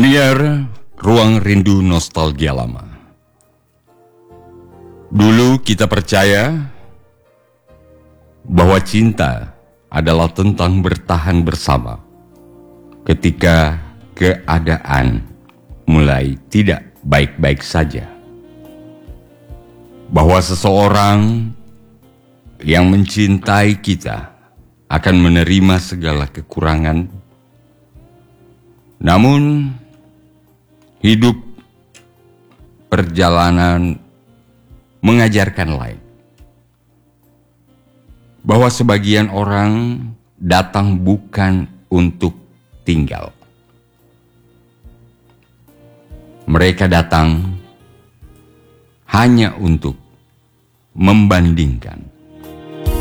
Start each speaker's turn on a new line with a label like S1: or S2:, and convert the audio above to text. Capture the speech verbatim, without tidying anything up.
S1: Pendengar Ruang Rindu Nostalgia Lama. Dulu kita percaya bahwa cinta adalah tentang bertahan bersama ketika keadaan mulai tidak baik-baik saja. Bahwa seseorang yang mencintai kita akan menerima segala kekurangan, namun hidup perjalanan mengajarkan lain. Bahwa sebagian orang datang bukan untuk tinggal. Mereka datang hanya untuk membandingkan.